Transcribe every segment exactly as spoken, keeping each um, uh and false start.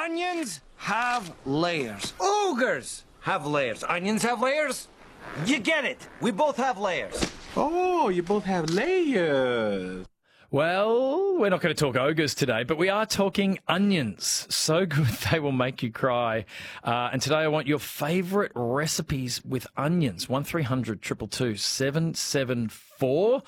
Onions have layers. Ogres have layers. Onions have layers. You get it. We both have layers. Oh, you both have layers. Well, we're not going to talk ogres today, but we are talking onions. So good they will make you cry. Uh, and today I want your favourite recipes with onions. one three hundred two two two seven seven four.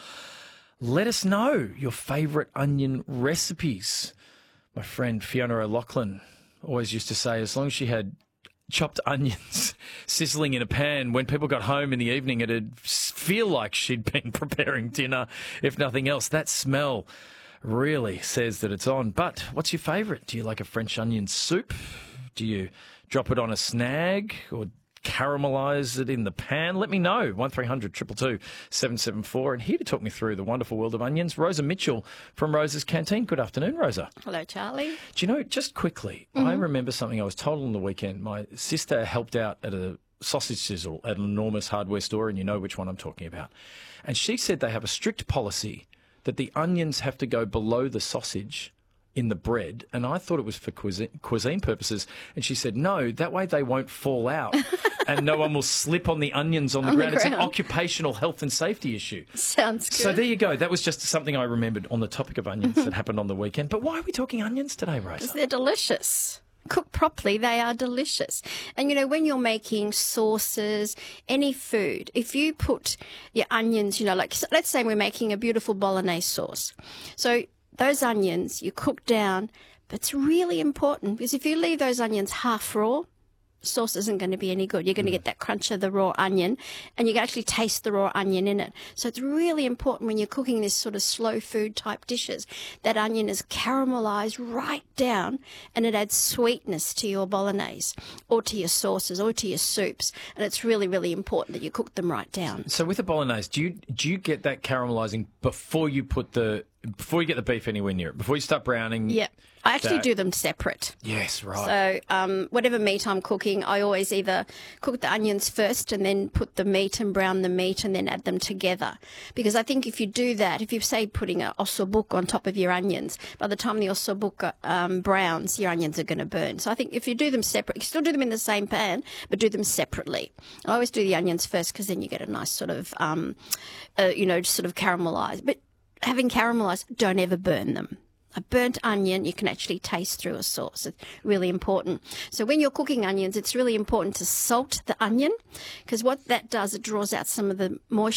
Let us know your favourite onion recipes. My friend Fiona O'Loughlin always used to say as long as she had chopped onions sizzling in a pan, when people got home in the evening, it'd feel like she'd been preparing dinner, if nothing else. That smell really says that it's on. But what's your favourite? Do you like a French onion soup? Do you drop it on a snag or caramelise it in the pan? Let me know. one three hundred two two two seven seven four. And here to talk me through the wonderful world of onions, Rosa Mitchell from Rosa's Canteen. Good afternoon, Rosa. Hello, Charlie. Do you know, just quickly, mm-hmm. I remember something I was told on the weekend. My sister helped out at a sausage sizzle at an enormous hardware store, and you know which one I'm talking about. And she said they have a strict policy that the onions have to go below the sausage in the bread, and I thought it was for cuisine, cuisine purposes. And she said, no, that way they won't fall out and no one will slip on the onions on the, on ground. the ground. It's an occupational health and safety issue. Sounds good. So there you go. That was just something I remembered on the topic of onions that happened on the weekend. But why are we talking onions today, Rosa? Because they're delicious. Cooked properly, they are delicious. And, you know, when you're making sauces, any food, if you put your onions, you know, like let's say we're making a beautiful bolognese sauce. So those onions you cook down, but it's really important because if you leave those onions half raw, the sauce isn't going to be any good. You're going to get that crunch of the raw onion, and you can actually taste the raw onion in it. So it's really important when you're cooking this sort of slow food type dishes, that onion is caramelized right down, and it adds sweetness to your bolognese or to your sauces or to your soups. And it's really, really important that you cook them right down. So with the bolognese, do you do you get that caramelizing before you put the before you get the beef anywhere near it, before you start browning? Yeah. I actually that. do them separate. Yes, right. So um, whatever meat I'm cooking, I always either cook the onions first and then put the meat and brown the meat and then add them together. Because I think if you do that, if you say putting an ossobuco on top of your onions, by the time the ossobuco um, browns, your onions are going to burn. So I think if you do them separate, you can still do them in the same pan, but do them separately. I always do the onions first because then you get a nice sort of, um, uh, you know, sort of caramelized. But having caramelized, don't ever burn them. A burnt onion, you can actually taste through a sauce. It's really important. So when you're cooking onions, it's really important to salt the onion because what that does, it draws out some of the moisture